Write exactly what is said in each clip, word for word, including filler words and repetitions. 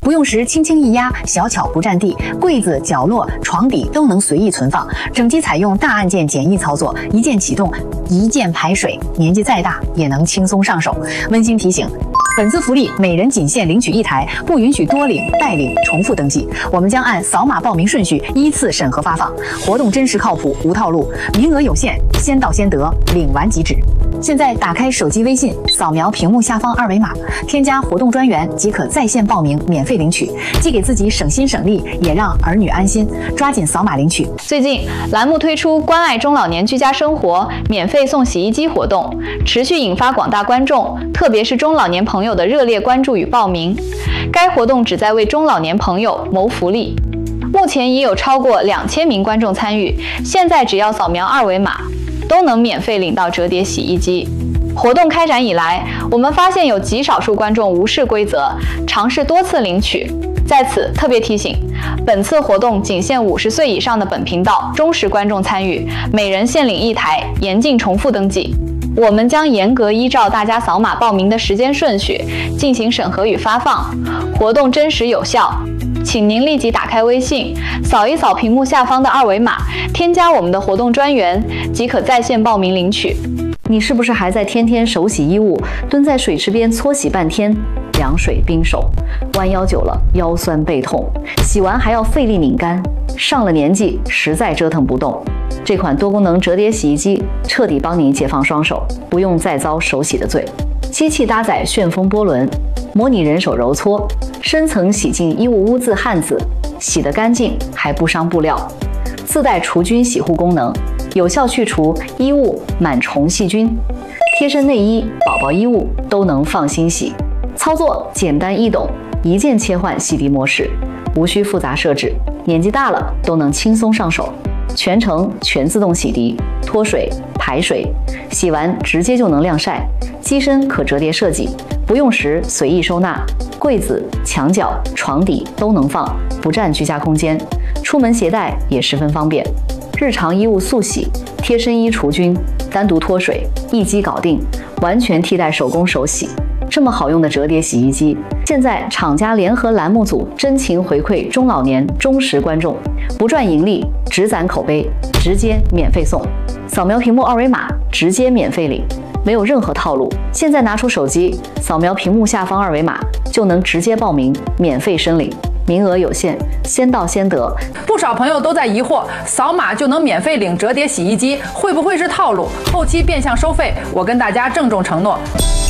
不用时轻轻一压，小巧不占地，柜子、角落、床底都能随意存放。整机采用大按键简易操作，一键启动，一键排水，年纪再大也能轻松上手。温馨提醒。 本次福利每人仅限领取一台，不允许多领、代领、重复登记。我们将按扫码报名顺序依次审核发放。活动真实靠谱，无套路，名额有限，先到先得，领完即止。现在打开手机微信，扫描屏幕下方二维码，添加活动专员即可在线报名，免费领取，既给自己省心省力，也让儿女安心。抓紧扫码领取。 最近，栏目推出关爱中老年居家生活免费送洗衣机活动，持续引发广大观众，特别是中老年朋友的热烈关注与报名。该活动旨在为中老年朋友谋福利。目前已有超过两千名观众参与，现在只要扫描二维码，都能免费领到折叠洗衣机。活动开展以来，我们发现有极少数观众无视规则，尝试多次领取。在此特别提醒，本次活动仅限五十岁以上的本频道忠实观众参与，每人限领一台，严禁重复登记。我们将严格依照大家扫码报名的时间顺序进行审核与发放，活动真实有效。请您立即打开微信，扫一扫屏幕下方的二维码，添加我们的活动专员，即可在线报名领取。 你是不是还在天天手洗衣物，蹲在水池边搓洗半天，凉水冰手，弯腰久了腰酸背痛，洗完还要费力拧干，上了年纪实在折腾不动。这款多功能折叠洗衣机彻底帮你解放双手，不用再遭手洗的罪。机器搭载旋风波轮，模拟人手揉搓，深层洗净衣物污渍汗渍，洗得干净还不伤布料。自带除菌洗护功能，有效去除衣物螨虫细菌。贴身内衣、宝宝衣物都能放心洗。操作简单易懂，一键切换洗涤模式，无需复杂设置，年纪大了都能轻松上手。全程全自动洗涤、脱水、排水，洗完直接就能晾晒。机身可折叠设计，不用时随意收纳，柜子、墙角、床底都能放，不占居家空间。出门携带也十分方便。日常衣物速洗、贴身衣除菌、单独脱水，一机搞定，完全替代手工手洗。这么好用的折叠洗衣机，现在厂家联合栏目组真情回馈中老年忠实观众，不赚盈利，只攒口碑，直接免费送。扫描屏幕二维码，直接免费领，没有任何套路。现在拿出手机，扫描屏幕下方二维码，就能直接报名，免费申领。名额有限，先到先得。 不少朋友都在疑惑，扫码就能免费领折叠洗衣机，会不会是套路？后期变相收费？我跟大家郑重承诺，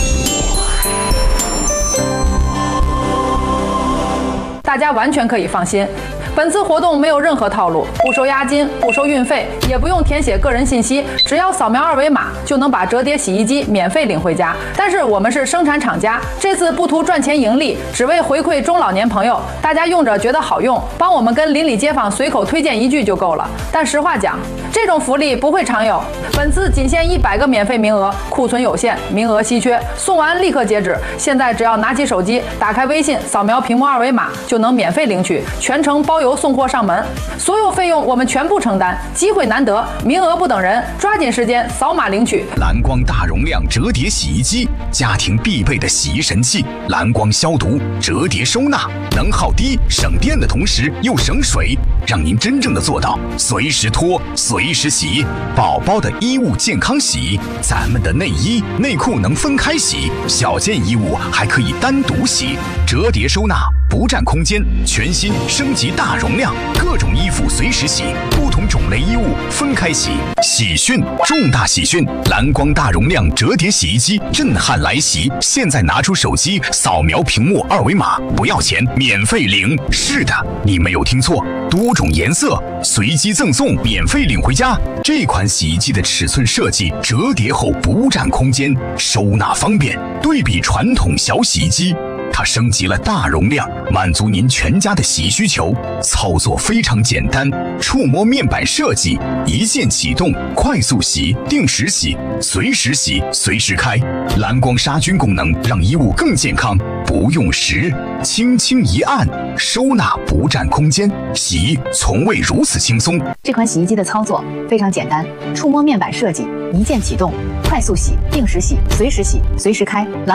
大家完全可以放心。本次活动没有任何套路，不收押金，不收运费，也不用填写个人信息，只要扫描二维码就能把折叠洗衣机免费领回家。但是我们是生产厂家，这次不图赚钱盈利，只为回馈中老年朋友，大家用着觉得好用，帮我们跟邻里街坊随口推荐一句就够了。但实话讲，这种福利不会常有，本次仅限一百个免费名额，库存有限，名额稀缺，送完立刻截止。现在只要拿起手机，打开微信，扫描屏幕二维码就能免费领取，全程包邮送货上门，所有费用我们全部承担。机会难得，名额不等人，抓紧时间扫码领取。 蓝光大容量折叠洗衣机，家庭必备的洗衣神器，蓝光消毒、折叠收纳，能耗低、省电的同时又省水，让您真正的做到随时脱、随时洗。宝宝的衣物健康洗，咱们的内衣内裤能分开洗，小件衣物还可以单独洗，折叠收纳。不占空间，全新升级大容量，各种衣服随时洗，不同种类衣物分开洗。喜讯，重大喜讯！蓝光大容量折叠洗衣机震撼来袭！现在拿出手机，扫描屏幕二维码，不要钱，免费领。是的，你没有听错，多种颜色随机赠送，免费领回家。这款洗衣机的尺寸设计，折叠后不占空间，收纳方便。对比传统小洗衣机，它升级了大容量，满足您全家的洗衣需求。操作非常简单，触摸面板设计，一键启动，快速洗、定时洗、随时洗、随时开。蓝光杀菌功能让衣物更健康，不用时，轻轻一按，收纳不占空间，洗衣从未如此轻松。 这款洗衣机的操作非常简单，触摸面板设计，一键启动，快速洗、定时洗、随时洗、随时开。蓝